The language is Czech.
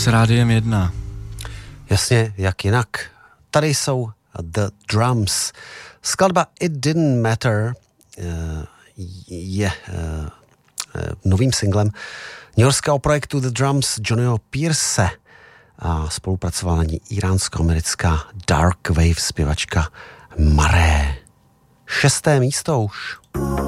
Rádiem 1. Jasně, jak jinak. Tady jsou The Drums. Skladba It Didn't Matter je novým singlem newyorského projektu The Drums Johnnyho Pierce a spolupracovala na ní iránsko-americká dark wave zpěvačka Maré. 6. místo už.